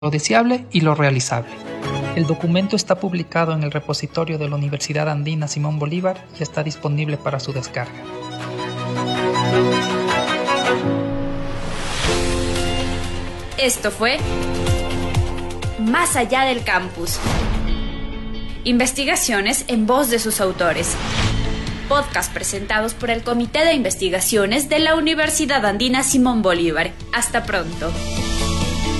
lo deseable y lo realizable. El documento está publicado en el repositorio de la Universidad Andina Simón Bolívar y está disponible para su descarga. Esto fue Más allá del campus. Investigaciones en voz de sus autores. Podcast presentados por el Comité de Investigaciones de la Universidad Andina Simón Bolívar. Hasta pronto.